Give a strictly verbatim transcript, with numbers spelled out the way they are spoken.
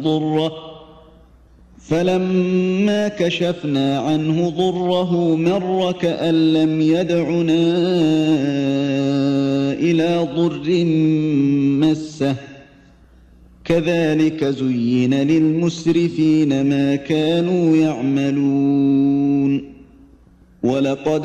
ضره فلما كشفنا عنه ضره مر كأن لم يدعنا إلى ضر مسه كذلك زين للمسرفين ما كانوا يعملون ولقد